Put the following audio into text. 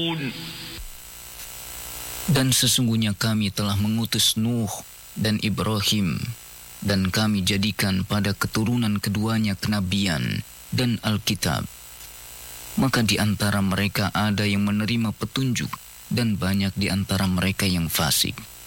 Dan sesungguhnya kami telah mengutus Nuh dan Ibrahim, dan kami jadikan pada keturunan keduanya kenabian dan Alkitab. Maka di antara mereka ada yang menerima petunjuk, dan banyak di antara mereka yang fasik.